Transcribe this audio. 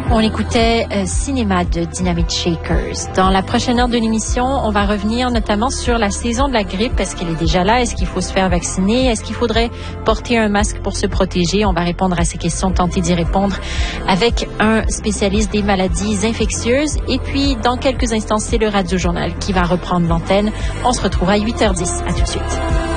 On écoutait Cinéma de Dynamite Shakers. Dans la prochaine heure de l'émission, on va revenir notamment sur la saison de la grippe. Est-ce qu'elle est déjà là? Est-ce qu'il faut se faire vacciner? Est-ce qu'il faudrait porter un masque pour se protéger? On va répondre à ces questions, tenter d'y répondre avec un spécialiste des maladies infectieuses. Et puis, dans quelques instants, c'est le Radio Journal qui va reprendre l'antenne. On se retrouve à 8h10. À tout de suite.